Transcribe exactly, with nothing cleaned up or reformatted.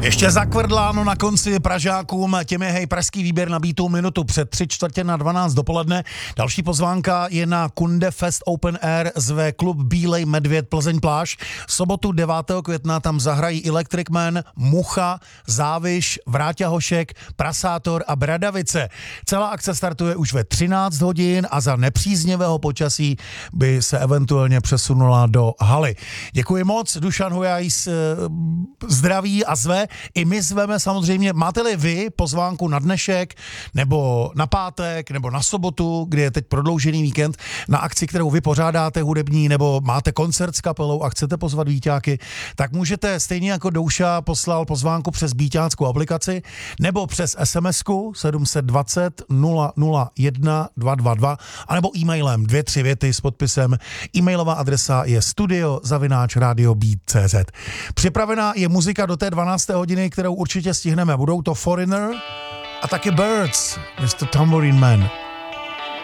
Ještě zakvrdláno na konci Pražákům, těm je hej pražský výběr na Beatu minutu před tři čtvrtě na dvanáct dopoledne. Další pozvánka je na Kunde Fest Open Air, zve klub Bílej medvěd Plzeň Pláž. Sobotu devátého května tam zahrají Electric Man, Mucha, Záviš, Vráťa Hošek, Prasátor a Bradavice. Celá akce startuje už ve třináct hodin a za nepříznivého počasí by se eventuálně přesunula do haly. Děkuji moc, Dušan Hujajs zdraví a zve. I my zveme samozřejmě, máte-li vy pozvánku na dnešek, nebo na pátek, nebo na sobotu, kdy je teď prodloužený víkend, na akci, kterou vy pořádáte hudební, nebo máte koncert s kapelou a chcete pozvat víťáky, tak můžete stejně jako Douša poslal pozvánku přes víťáckou aplikaci, nebo přes SMSku sedm set dvacet nula nula jedna dva dva dva, anebo e-mailem dvě, tři věty s podpisem. E-mailová adresa je studio zavináč radio beat tečka cé zet. Připravená je muzika do té dvanácté hodiny, kterou určitě stihneme. Budou to Foreigner a taky Birds, mister Tambourine Man.